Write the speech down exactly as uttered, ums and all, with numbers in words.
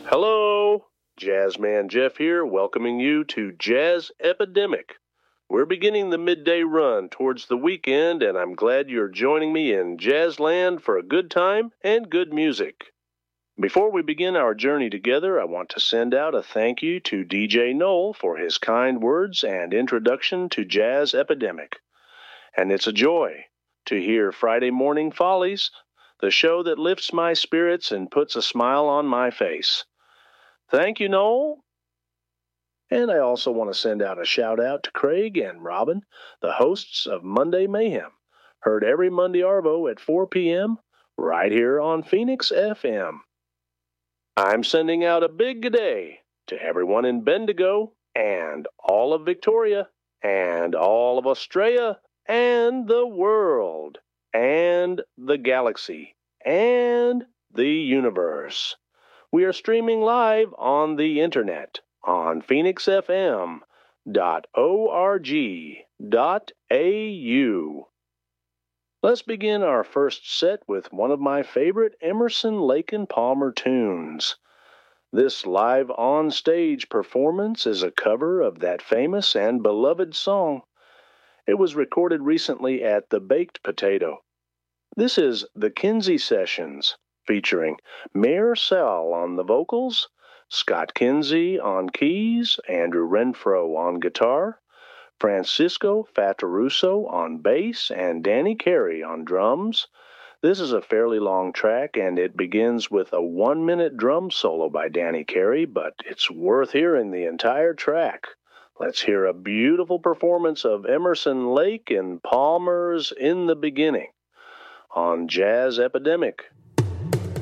Hello, Jazzman Jeff here, welcoming you to Jazz Epidemic. We're beginning the midday run towards the weekend, and I'm glad you're joining me in Jazzland for a good time and good music. Before we begin our journey together, I want to send out a thank you to D J Noel for his kind words and introduction to Jazz Epidemic. And it's a joy to hear Friday Morning Follies, the show that lifts my spirits and puts a smile on my face. Thank you, Noel. And I also want to send out a shout out to Craig and Robin, the hosts of Monday Mayhem, heard every Monday Arvo at four p.m. right here on Phoenix F M. I'm sending out a big good day to everyone in Bendigo and all of Victoria and all of Australia and the world and the galaxy and the universe. We are streaming live on the internet on phoenix f m dot org dot a u. Let's begin our first set with one of my favorite Emerson, Lake and Palmer tunes. This live on-stage performance is a cover of that famous and beloved song. It was recorded recently at the Baked Potato. This is the Kinsey Sessions, featuring Mayor Sell on the vocals, Scott Kinsey on keys, Andrew Renfro on guitar, Francisco Fataruso on bass, and Danny Carey on drums. This is a fairly long track, and it begins with a one-minute drum solo by Danny Carey, but it's worth hearing the entire track. Let's hear a beautiful performance of Emerson, Lake and Palmer's In the Beginning on Jazz Epidemic.